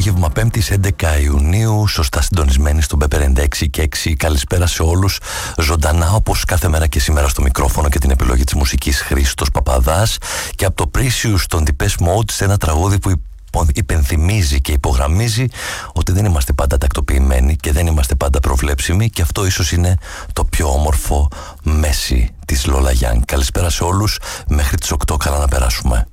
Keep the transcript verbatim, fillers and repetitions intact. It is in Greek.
απόγευμα Πέμπτης έντεκα Ιουνίου, σωστά συντονισμένοι στον Πέπερ ενενήντα έξι και έξι. Καλησπέρα σε όλους, ζωντανά όπως κάθε μέρα και σήμερα στο μικρόφωνο και την επιλογή της μουσικής Χρήστος Παπαδάς, και από το Precious των Depeche Mode σε ένα τραγούδι που υπενθυμίζει και υπογραμμίζει ότι δεν είμαστε πάντα τακτοποιημένοι και δεν είμαστε πάντα προβλέψιμοι, και αυτό ίσως είναι το πιο όμορφο μέση της Lola Young. Καλησπέρα σε όλους, μέχρι τις οκτώ, καλά να περάσουμε.